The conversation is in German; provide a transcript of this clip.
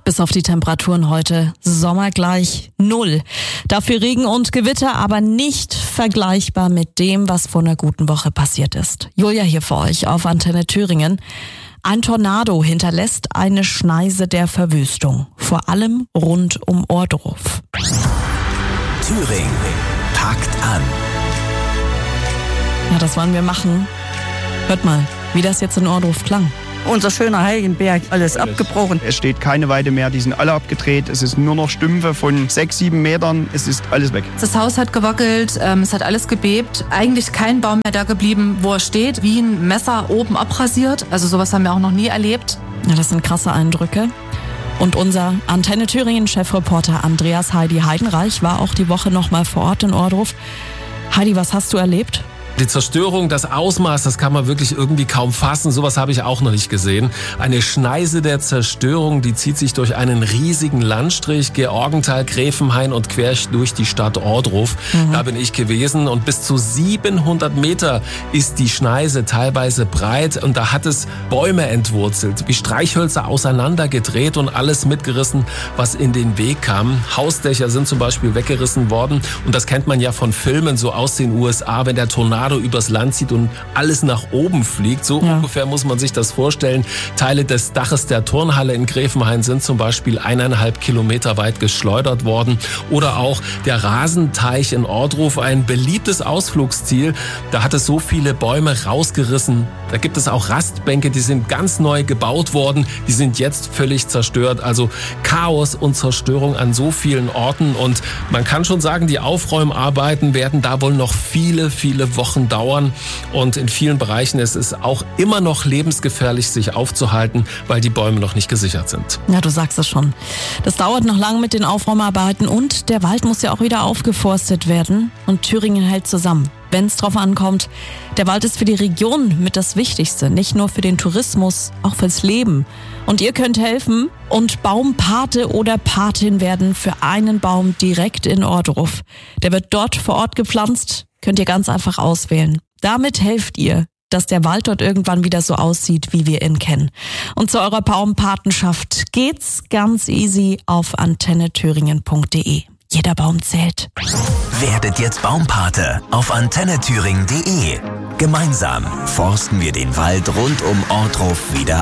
Bis auf die Temperaturen heute sommergleich 0. Dafür Regen und Gewitter, aber nicht vergleichbar mit dem, was vor einer guten Woche passiert ist. Julia hier für euch auf Antenne Thüringen. Ein Tornado hinterlässt eine Schneise der Verwüstung, vor allem rund um Ohrdruf. Thüringen packt an. Ja, das wollen wir machen. Hört mal, wie das jetzt in Ohrdruf klang. Unser schöner Heiligenberg, alles abgebrochen. Es steht keine Weide mehr, die sind alle abgedreht. Es ist nur noch Stümpfe von 6, 7 Metern. Es ist alles weg. Das Haus hat gewackelt, es hat alles gebebt. Eigentlich kein Baum mehr da geblieben, wo er steht. Wie ein Messer oben abrasiert. Also sowas haben wir auch noch nie erlebt. Ja, das sind krasse Eindrücke. Und unser Antenne Thüringen-Chefreporter Andreas Heidi Heidenreich war auch die Woche noch mal vor Ort in Ohrdruf. Heidi, was hast du erlebt? Die Zerstörung, das Ausmaß, das kann man wirklich irgendwie kaum fassen. Sowas habe ich auch noch nicht gesehen. Eine Schneise der Zerstörung, die zieht sich durch einen riesigen Landstrich, Georgenthal, Gräfenhain und quer durch die Stadt Ohrdruf. Da bin ich gewesen und bis zu 700 Meter ist die Schneise teilweise breit und da hat es Bäume entwurzelt, wie Streichhölzer auseinandergedreht und alles mitgerissen, was in den Weg kam. Hausdächer sind zum Beispiel weggerissen worden und das kennt man ja von Filmen so aus den USA, wenn der Tornado übers Land zieht und alles nach oben fliegt. So ungefähr muss man sich das vorstellen. Teile des Daches der Turnhalle in Gräfenhain sind zum Beispiel 1,5 Kilometer weit geschleudert worden. Oder auch der Rasenteich in Ohrdruf, ein beliebtes Ausflugsziel. Da hat es so viele Bäume rausgerissen. Da gibt es auch Rastbänke, die sind ganz neu gebaut worden. Die sind jetzt völlig zerstört. Also Chaos und Zerstörung an so vielen Orten. Und man kann schon sagen, die Aufräumarbeiten werden da wohl noch viele, viele Wochen dauern. Und in vielen Bereichen ist es auch immer noch lebensgefährlich, sich aufzuhalten, weil die Bäume noch nicht gesichert sind. Ja, du sagst es schon. Das dauert noch lange mit den Aufräumarbeiten und der Wald muss ja auch wieder aufgeforstet werden. Und Thüringen hält zusammen, wenn es drauf ankommt. Der Wald ist für die Region mit das Wichtigste, nicht nur für den Tourismus, auch fürs Leben. Und ihr könnt helfen und Baumpate oder Patin werden für einen Baum direkt in Ohrdruf. Der wird dort vor Ort gepflanzt, könnt ihr ganz einfach auswählen. Damit helft ihr, dass der Wald dort irgendwann wieder so aussieht, wie wir ihn kennen. Und zu eurer Baumpatenschaft geht's ganz easy auf antennethüringen.de. Jeder Baum zählt. Werdet jetzt Baumpate auf antennethüringen.de. Gemeinsam forsten wir den Wald rund um Ohrdruf wieder